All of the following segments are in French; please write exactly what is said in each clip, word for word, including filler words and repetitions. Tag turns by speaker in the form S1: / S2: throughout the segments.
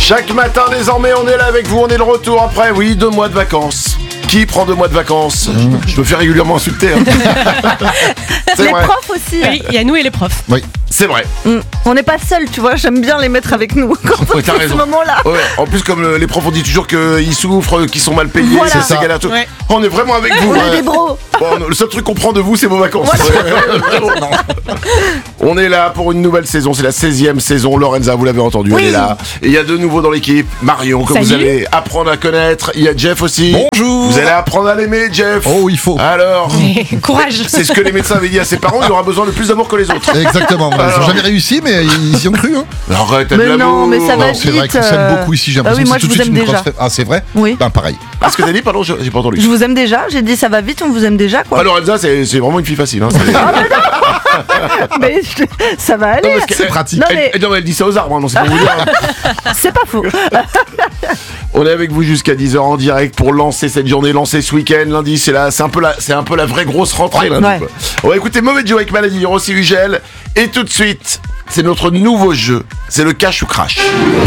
S1: Chaque matin, désormais, on est là avec vous. On est de retour après, oui, deux mois de vacances. Qui prend deux mois de vacances? mmh. Je me fais régulièrement insulter. Hein.
S2: Les vrai. Profs aussi.
S3: Oui, il y a nous et les profs.
S1: Oui, c'est vrai.
S2: Mmh. On n'est pas seuls, tu vois. J'aime bien les mettre avec nous quand
S1: ouais,
S2: on est à ce moment-là.
S1: Ouais. En plus, comme euh, les profs, on dit toujours qu'ils souffrent, qu'ils sont mal payés,
S2: voilà.
S1: c'est galère. Tout.
S3: Ouais.
S1: On est vraiment avec vous.
S2: On
S1: hein.
S2: est des bros.
S1: Bon, le seul truc qu'on prend de vous, c'est vos vacances. Voilà. On est là pour une nouvelle saison. C'est la seizième saison. Lorenza, vous l'avez entendu, oui. Elle est là. Et il y a deux nouveaux dans l'équipe. Marion, que Salut. Vous allez apprendre à connaître. Il y a Jeff aussi.
S4: Bonjour.
S1: Vous allez apprendre à l'aimer, Jeff.
S4: Oh, il faut.
S1: Alors,
S3: courage.
S1: C'est ce que les médecins avaient dit à ses parents. Il aura besoin de plus d'amour que les autres.
S4: Exactement. Ils
S1: Alors.
S4: n'ont jamais réussi, mais ils y ont cru. Hein.
S1: Arrête,
S2: mais non, l'amour. Mais ça va
S4: non,
S2: vite.
S4: C'est vrai qu'on s'aime beaucoup ici. J'ai l'impression
S2: ah oui, moi,
S4: que c'est
S2: je
S4: tout de
S2: vous
S4: suite
S2: aime
S4: une
S2: déjà.
S4: grosse... Ah, c'est vrai.
S2: Oui.
S4: Ben pareil.
S1: Parce que t'as dit, pardon, j'ai pas entendu.
S2: Je vous aime déjà. J'ai dit ça va vite. On vous aime déjà, quoi.
S1: Ah, Lorenza, c'est, c'est vraiment une fille facile. Hein.
S2: Ah, mais non. Mais je... ça va aller.
S1: Non,
S4: c'est elle, pratique.
S2: Non, mais...
S1: Elle, non, mais elle dit ça aux arbres. Hein, non, c'est pas vous dire. Hein.
S2: C'est pas faux.
S1: On est avec vous jusqu'à dix heures en direct pour lancer cette journée, lancer ce week-end. Lundi, c'est la, c'est un peu la, c'est un peu la vraie grosse rentrée. Lundi,
S2: ouais.
S1: Quoi. On va écouter Mauvais Joe avec Maladie, Rossi Ugel. Et tout de suite, c'est notre nouveau jeu. C'est le cash ou crash.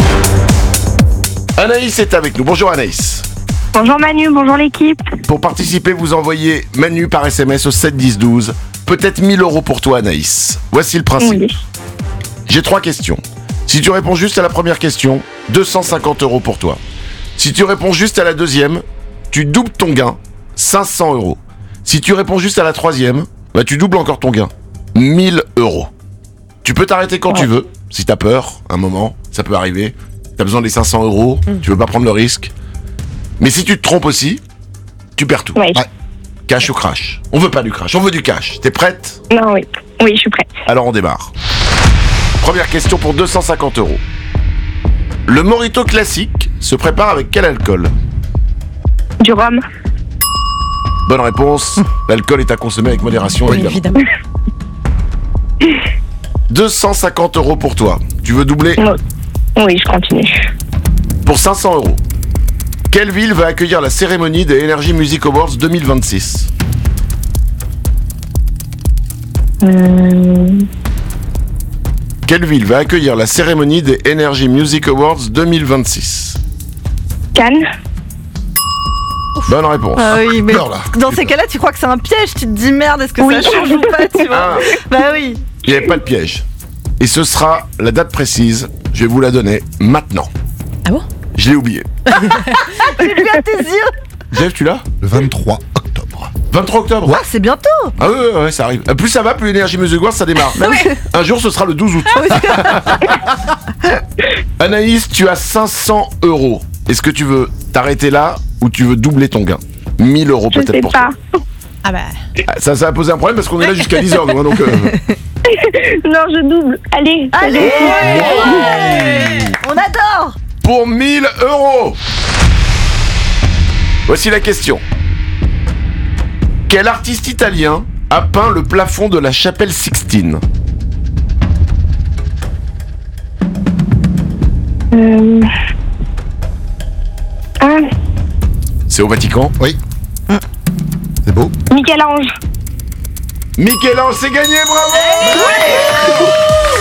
S1: Anaïs est avec nous. Bonjour Anaïs.
S5: Bonjour Manu, bonjour l'équipe.
S1: Pour participer, vous envoyez Manu par S M S au sept dix douze. Peut-être mille euros pour toi Anaïs. Voici le principe.
S5: Oui.
S1: J'ai trois questions. Si tu réponds juste à la première question, deux cent cinquante euros pour toi. Si tu réponds juste à la deuxième, tu doubles ton gain, cinq cents euros. Si tu réponds juste à la troisième, bah tu doubles encore ton gain, mille euros. Tu peux t'arrêter quand ouais. tu veux, si t'as peur, un moment, ça peut arriver. T'as besoin des cinq cents euros, mmh. tu veux pas prendre le risque. Mais si tu te trompes aussi, tu perds tout.
S5: Oui.
S1: Ouais. Cash ou crash? On veut pas du crash, on veut du cash. T'es prête?
S5: Non, oui. Oui, je suis prête.
S1: Alors on démarre. Première question pour deux cent cinquante euros. Le mojito classique se prépare avec quel alcool?
S5: Du rhum.
S1: Bonne réponse. L'alcool est à consommer avec modération,
S3: oui,
S1: évidemment.
S3: évidemment.
S1: deux cent cinquante euros pour toi. Tu veux doubler?
S5: Oui, je continue.
S1: Pour cinq cents euros. Quelle ville va accueillir la cérémonie des Energy Music Awards deux mille vingt-six?
S5: Euh...
S1: Quelle ville va accueillir la cérémonie des Energy Music Awards deux mille vingt-six?
S5: Cannes.
S1: Bonne réponse.
S2: Ah oui, mais
S4: Peur, là.
S2: dans ces cas-là, tu crois que c'est un piège? Tu te dis merde, est-ce que
S5: oui.
S2: ça change ou pas, tu vois?
S1: Ah.
S2: Bah oui.
S1: Il n'y avait pas de piège. Et ce sera la date précise. Je vais vous la donner maintenant.
S3: Ah bon?
S1: Je l'ai oublié.
S2: J'ai lu à tes yeux.
S1: Jeff, tu l'as?
S4: Le vingt-trois octobre.
S1: vingt-trois octobre.
S2: Ah, c'est bientôt.
S1: Ah ouais, ouais, ouais, ça arrive. Plus ça va, plus Energy Music Awards, ça démarre.
S2: Bah oui.
S1: Un jour, ce sera le douze août. Anaïs, tu as cinq cents euros. Est-ce que tu veux t'arrêter là ou tu veux doubler ton gain? mille euros
S5: Je
S1: peut-être
S5: sais
S1: pour
S5: pas.
S1: toi.
S3: Ah bah.
S1: Ça, ça va poser un problème parce qu'on est là jusqu'à dix heures. Nous, hein, donc, euh...
S5: Non, je double. Allez.
S2: Allez, ouais, ouais. On adore.
S1: Pour mille euros. Voici la question. Quel artiste italien a peint le plafond de la chapelle Sixtine?
S5: Euh... Ah,
S1: C'est au Vatican.
S4: Oui. C'est beau.
S5: Michel-Ange.
S1: Michel-Ange, c'est gagné, bravo.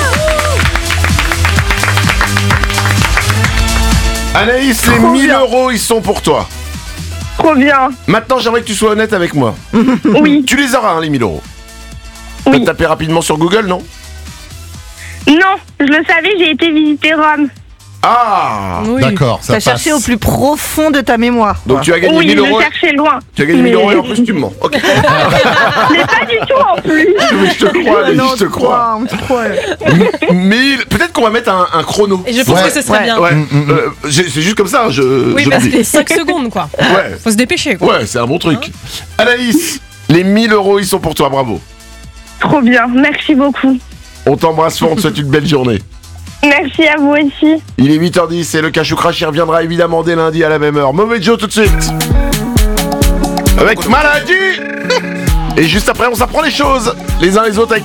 S1: Anaïs, les
S5: Trop
S1: mille
S5: bien.
S1: euros, ils sont pour toi.
S5: Trop bien.
S1: Maintenant, j'aimerais que tu sois honnête avec moi.
S5: Oui.
S1: Tu les auras, hein, les mille euros. Tu
S5: Oui.
S1: peux taper rapidement sur Google, non?
S5: Non, je le savais, j'ai été visiter Rome.
S1: Ah.
S3: Oui.
S4: D'accord, ça
S2: T'as
S4: passe.
S2: cherché au plus profond de ta mémoire.
S1: Donc tu as gagné
S5: Oui,
S1: mille
S5: je
S1: euros.
S5: le cherchais loin.
S1: Tu as gagné
S5: Mais-
S1: mille euros et en plus tu me mens. Ok.
S5: Mais pas du tout en plus.
S1: Mais je te crois, Anaïs,
S2: non,
S1: je te crois.
S2: On te croit.
S1: mille. Peut-être qu'on va mettre un, un chrono.
S3: Et je pense
S4: Ouais.
S3: que ce serait
S2: Ouais.
S3: bien.
S1: Ouais.
S4: Mm, mm,
S1: Euh, j'ai- c'est juste comme ça, hein, je.
S3: Oui,
S1: je
S3: parce
S1: le
S3: que
S1: dis.
S3: cinq secondes quoi.
S1: Ouais.
S3: Faut se dépêcher quoi.
S1: Ouais, c'est un bon truc. Anaïs, les mille euros, ils sont pour toi, bravo.
S5: Trop bien, merci beaucoup.
S1: On t'embrasse fort, on te souhaite une belle journée.
S5: Merci à vous aussi.
S1: Il est huit heures dix et le Cash ou Crash, il reviendra évidemment dès lundi à la même heure. Mauvais Joe tout de suite. Avec Maladie. Et juste après, on s'apprend les choses les uns les autres avec